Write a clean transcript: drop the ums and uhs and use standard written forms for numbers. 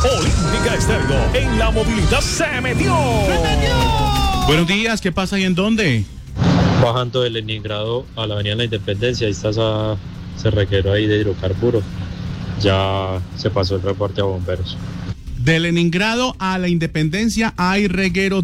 Olímpica Estéreo en la movilidad se metió. Buenos días, ¿qué pasa y en dónde? Bajando de Leningrado a la avenida La Independencia, ahí está esa cerrequero ahí de hidrocarburo. Ya se pasó el reporte a bomberos. De Leningrado a la Independencia hay reguero